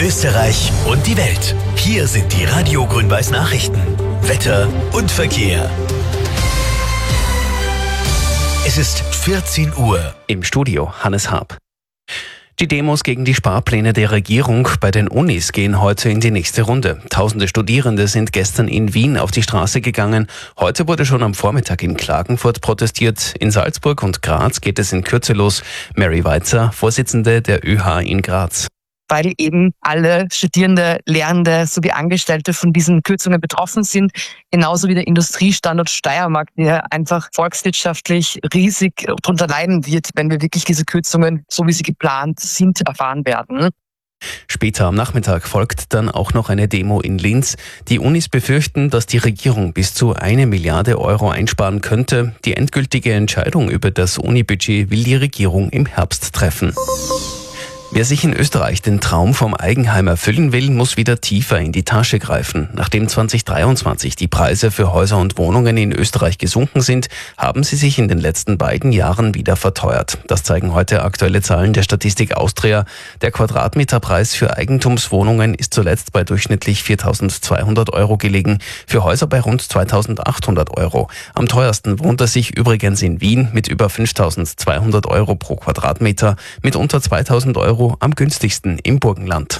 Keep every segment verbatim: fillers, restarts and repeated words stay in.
Österreich und die Welt. Hier sind die Radio Grün-Weiß Nachrichten. Wetter und Verkehr. Es ist vierzehn Uhr. Im Studio Hannes Haab. Die Demos gegen die Sparpläne der Regierung bei den Unis gehen heute in die nächste Runde. Tausende Studierende sind gestern in Wien auf die Straße gegangen. Heute wurde schon am Vormittag in Klagenfurt protestiert. In Salzburg und Graz geht es in Kürze los. Mary Weitzer, Vorsitzende der ÖH in Graz. Weil eben alle Studierende, Lehrende sowie Angestellte von diesen Kürzungen betroffen sind, genauso wie der Industriestandort Steiermark, der einfach volkswirtschaftlich riesig darunter leiden wird, wenn wir wirklich diese Kürzungen, so wie sie geplant sind, erfahren werden. Später am Nachmittag folgt dann auch noch eine Demo in Linz. Die Unis befürchten, dass die Regierung bis zu eine Milliarde Euro einsparen könnte. Die endgültige Entscheidung über das Unibudget will die Regierung im Herbst treffen. Wer sich in Österreich den Traum vom Eigenheim erfüllen will, muss wieder tiefer in die Tasche greifen. Nachdem zwanzig dreiundzwanzig die Preise für Häuser und Wohnungen in Österreich gesunken sind, haben sie sich in den letzten beiden Jahren wieder verteuert. Das zeigen heute aktuelle Zahlen der Statistik Austria. Der Quadratmeterpreis für Eigentumswohnungen ist zuletzt bei durchschnittlich viertausendzweihundert Euro gelegen, für Häuser bei rund zweitausendachthundert Euro. Am teuersten wohnt er sich übrigens in Wien mit über fünftausendzweihundert Euro pro Quadratmeter, mit unter zweitausend Euro am günstigsten im Burgenland.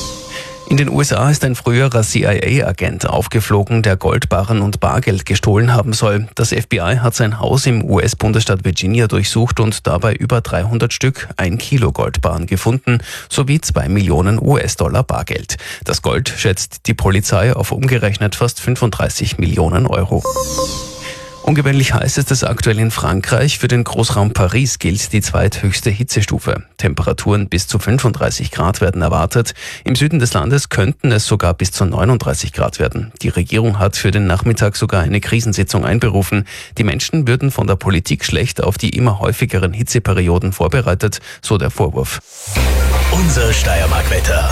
In den U S A ist ein früherer C I A-Agent aufgeflogen, der Goldbarren und Bargeld gestohlen haben soll. Das F B I hat sein Haus im U S-Bundesstaat Virginia durchsucht und dabei über dreihundert Stück ein Kilo Goldbarren gefunden, sowie zwei Millionen U S-Dollar Bargeld. Das Gold schätzt die Polizei auf umgerechnet fast fünfunddreißig Millionen Euro. Ungewöhnlich heiß ist es aktuell in Frankreich. Für den Großraum Paris gilt die zweithöchste Hitzestufe. Temperaturen bis zu fünfunddreißig Grad werden erwartet. Im Süden des Landes könnten es sogar bis zu neununddreißig Grad werden. Die Regierung hat für den Nachmittag sogar eine Krisensitzung einberufen. Die Menschen würden von der Politik schlecht auf die immer häufigeren Hitzeperioden vorbereitet, so der Vorwurf. Unser Steiermark-Wetter.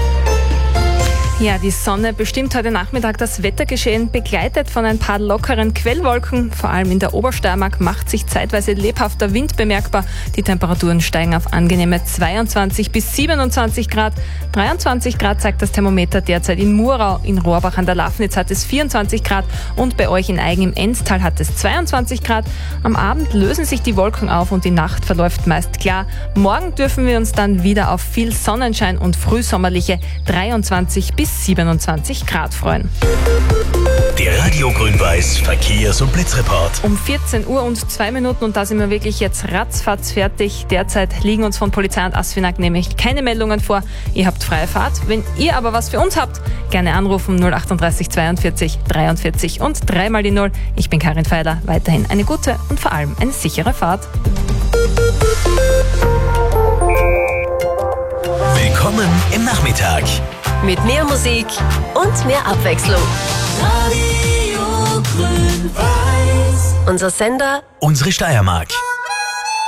Ja, die Sonne bestimmt heute Nachmittag das Wettergeschehen, begleitet von ein paar lockeren Quellwolken. Vor allem in der Obersteiermark macht sich zeitweise lebhafter Wind bemerkbar. Die Temperaturen steigen auf angenehme zweiundzwanzig bis siebenundzwanzig Grad. dreiundzwanzig Grad zeigt das Thermometer derzeit in Murau. In Rohrbach an der Lafnitz hat es vierundzwanzig Grad und bei euch in Aigen im Enztal hat es zweiundzwanzig Grad. Am Abend lösen sich die Wolken auf und die Nacht verläuft meist klar. Morgen dürfen wir uns dann wieder auf viel Sonnenschein und frühsommerliche dreiundzwanzig bis siebenundzwanzig Grad freuen. Der Radio Grün-Weiß Verkehrs- und Blitzreport. Um vierzehn Uhr und zwei Minuten und da sind wir wirklich jetzt ratzfatz fertig. Derzeit liegen uns von Polizei und ASFINAG nämlich keine Meldungen vor. Ihr habt freie Fahrt. Wenn ihr aber was für uns habt, gerne anrufen null achtunddreißig zweiundvierzig dreiundvierzig und dreimal die Null. Ich bin Karin Feiler. Weiterhin eine gute und vor allem eine sichere Fahrt. Willkommen im Nachmittag. Mit mehr Musik und mehr Abwechslung. Radio Grün-Weiß. Unser Sender, unsere Steiermark.